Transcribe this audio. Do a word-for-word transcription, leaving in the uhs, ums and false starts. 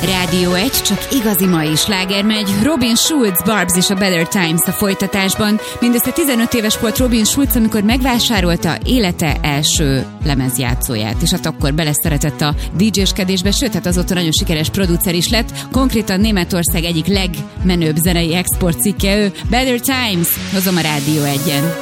Rádió egy, csak igazi mai sláger megy. Robin Schulz, Barbs és a Better Times a folytatásban. Mindössze tizenöt éves volt Robin Schulz, amikor megvásárolta élete első lemezjátszóját, és hát akkor beleszeretett a dé dzséskedésbe, sőt, hát azóta nagyon sikeres producer is lett. Konkrétan Németország egyik legmenőbb zenei export cikke ő. Better Times, hozom a Rádió egyen.